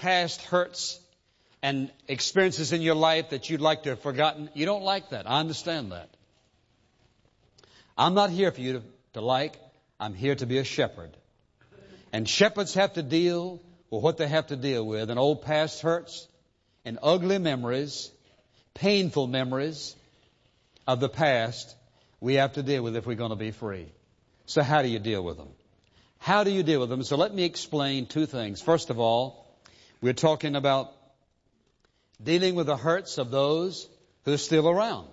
past hurts and experiences in your life that you'd like to have forgotten. You don't like that. I understand that. I'm not here for you to like. I'm here to be a shepherd. And shepherds have to deal with what they have to deal with, and old past hurts and ugly memories, painful memories of the past we have to deal with if we're going to be free. So how do you deal with them? How do you deal with them? So let me explain two things. First of all, we're talking about dealing with the hurts of those who are still around.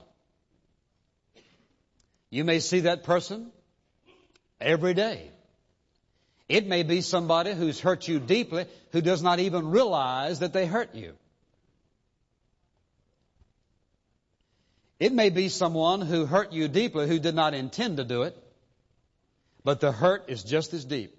You may see that person every day. It may be somebody who's hurt you deeply who does not even realize that they hurt you. It may be someone who hurt you deeply who did not intend to do it, but the hurt is just as deep.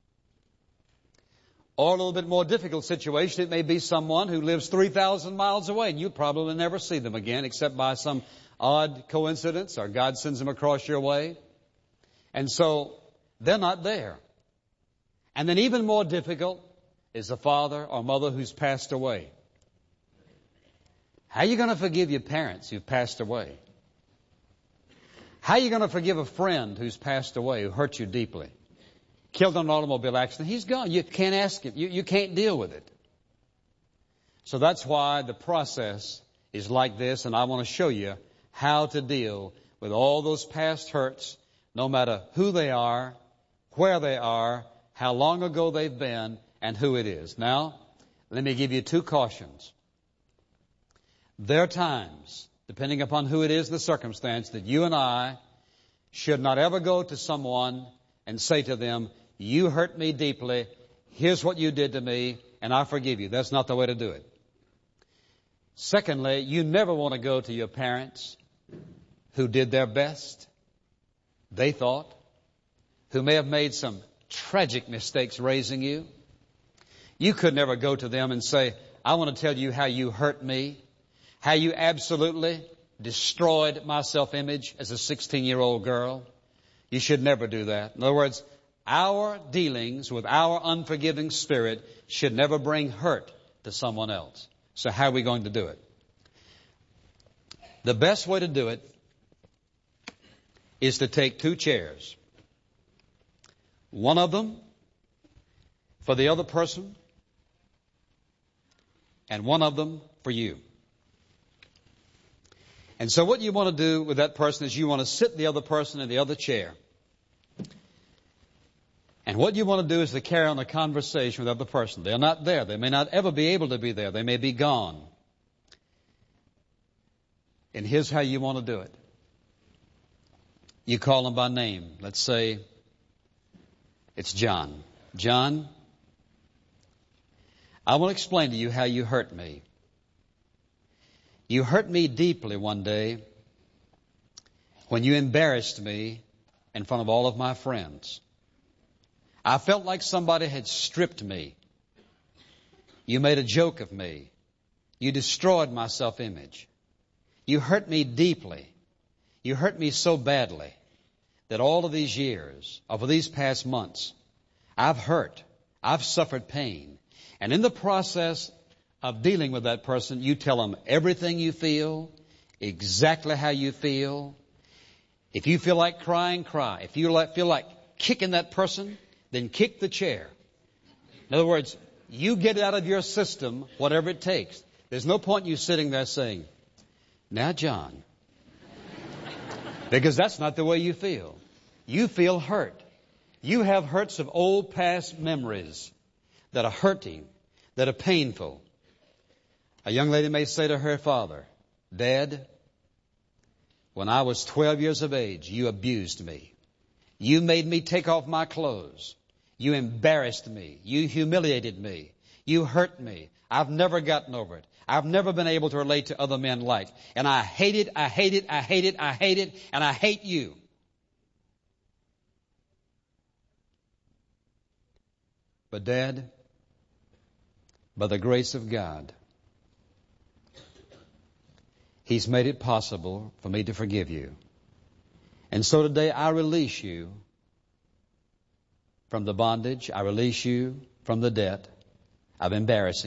Or a little bit more difficult situation, it may be someone who lives 3,000 miles away and you probably never see them again except by some odd coincidence or God sends them across your way. And so they're not there. And then even more difficult is a father or mother who's passed away. How are you going to forgive your parents who've passed away? How are you going to forgive a friend who's passed away, who hurt you deeply? Killed in an automobile accident. He's gone. You can't ask him. You can't deal with it. So that's why the process is like this, and I want to show you how to deal with all those past hurts, no matter who they are, where they are, how long ago they've been, and who it is. Now, let me give you two cautions. There are times, depending upon who it is, the circumstance, that you and I should not ever go to someone and say to them, you hurt me deeply, here's what you did to me, and I forgive you. That's not the way to do it. Secondly, you never want to go to your parents who did their best, they thought, who may have made some tragic mistakes raising you. You could never go to them and say, I want to tell you how you hurt me, how you absolutely destroyed my self-image as a 16-year-old girl. You should never do that. In other words, our dealings with our unforgiving spirit should never bring hurt to someone else. So how are we going to do it? The best way to do it is to take two chairs. One of them for the other person, and one of them for you. And so what you want to do with that person is you want to sit the other person in the other chair. And what you want to do is to carry on a conversation with the other person. They're not there. They may not ever be able to be there. They may be gone. And here's how you want to do it. You call them by name. Let's say it's John. John, I want to explain to you how you hurt me. You hurt me deeply one day when you embarrassed me in front of all of my friends. I felt like somebody had stripped me. You made a joke of me. You destroyed my self-image. You hurt me deeply. You hurt me so badly that all of these years, over these past months, I've hurt. I've suffered pain. And in the process of dealing with that person, you tell them everything you feel, exactly how you feel. If you feel like crying, cry. If you feel like kicking that person, then kick the chair. In other words, you get out of your system whatever it takes. There's no point in you sitting there saying, now, John, because that's not the way you feel. You feel hurt. You have hurts of old past memories that are hurting, that are painful. A young lady may say to her father, Dad, when I was 12 years of age, you abused me. You made me take off my clothes. You embarrassed me. You humiliated me. You hurt me. I've never gotten over it. I've never been able to relate to other men like. And I hate it, I hate it, I hate it, I hate it, and I hate you. But Dad, by the grace of God, He's made it possible for me to forgive you. And so today I release you from the bondage. I release you from the debt of embarrassing